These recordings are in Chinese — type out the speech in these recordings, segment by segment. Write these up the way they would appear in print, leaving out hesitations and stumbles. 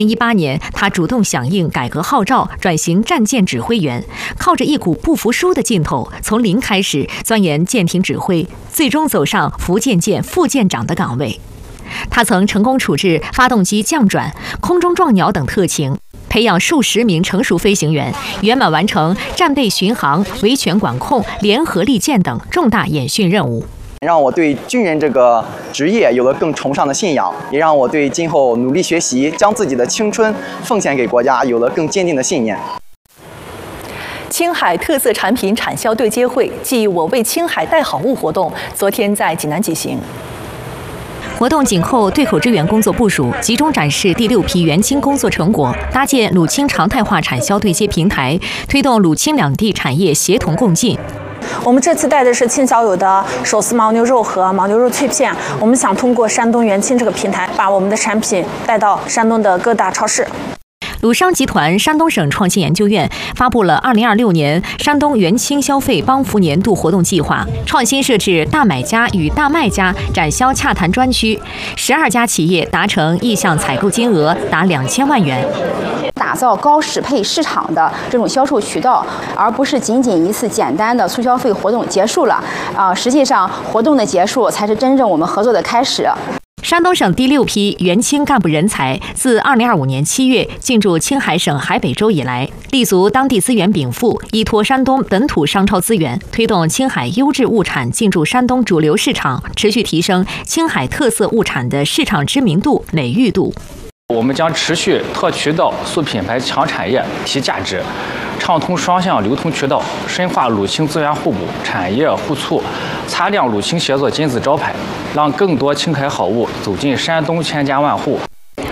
2018年，他主动响应改革号召，转型战舰指挥员，靠着一股不服输的劲头，从零开始钻研舰艇指挥，最终走上福建舰副舰长的岗位。他曾成功处置发动机降转、空中撞鸟等特勤，培养数十名成熟飞行员，圆满完成战备巡航、维权管控、联合利剑等重大演训任务。 让我对军人这个职业有了更崇尚的信仰，也让我对今后努力学习，将自己的青春奉献给国家有了更坚定的信念。 青海特色产品产销对接会暨我为青海带好物活动昨天在济南举行。 活动紧扣对口支援工作部署，集中展示第6批援青工作成果，搭建鲁青常态化产销对接平台，推动鲁青两地产业协同共进。 我们这次带的是青小友的手撕牦牛肉和牦牛肉脆片，我们想通过山东援青这个平台，把我们的产品带到山东的各大超市。 鲁商集团山东省创新研究院发布了2026年山东援青消费帮扶年度活动计划，创新设置大买家与大卖家展销洽谈专区，12家企业达成意向采购金额达2000万元。 打造高适配市场的这种销售渠道，而不是仅仅一次简单的促消费活动结束了。实际上活动的结束才是真正我们合作的开始。 山东省第6批援青干部人才自2025年7月进驻青海省海北州以来，立足当地资源禀赋，依托山东本土商超资源，推动青海优质物产进驻山东主流市场，持续提升青海特色物产的市场知名度、美誉度。 我们将持续拓渠道、塑品牌、强产业、提价值，畅通双向流通渠道，深化鲁青资源互补、产业互促，擦亮鲁青协作金字招牌，让更多青海好物走进山东千家万户。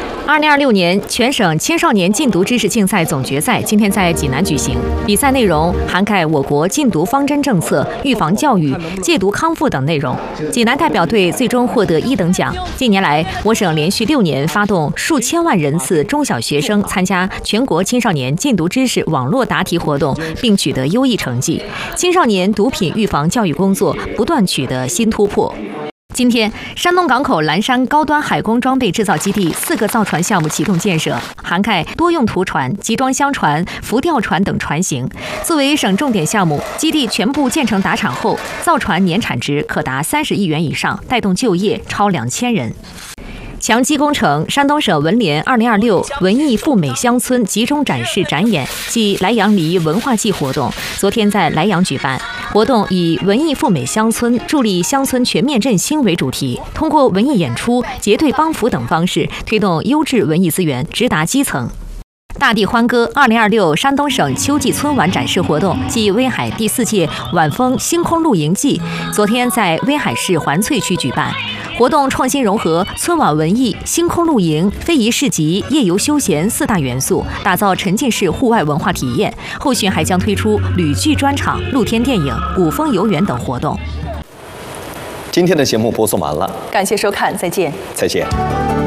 2026年全省青少年禁毒知识竞赛总决赛今天在济南举行，比赛内容涵盖我国禁毒方针政策、预防教育、戒毒康复等内容。济南代表队最终获得1等奖。近年来，我省连续6年发动数千万人次中小学生参加全国青少年禁毒知识网络答题活动，并取得优异成绩，青少年毒品预防教育工作不断取得新突破。今天，山东港口蓝山高端海工装备制造基地4个造船项目启动建设，涵盖多用途船、集装箱船、浮吊船等船型。作为省重点项目，基地全部建成达产后，造船年产值可达30亿元以上，带动就业超2000人。强基工程山东省文联2026文艺赴美乡村集中展示展演暨莱阳梨文化季活动昨天在莱阳举办。活动以文艺赴美乡村助力乡村全面振兴为主题，通过文艺演出、结对帮扶等方式，推动优质文艺资源直达基层。大地欢歌2026山东省秋季春晚展示活动暨威海第4届晚风星空露营季昨天在威海市环翠区举办。活动创新融合春晚文艺、星空露营、非遗市集、夜游休闲4大元素，打造沉浸式户外文化体验。后续还将推出旅剧专场、露天电影、古风游园等活动。 今天的节目播送完了， 感谢收看，再见。 再见。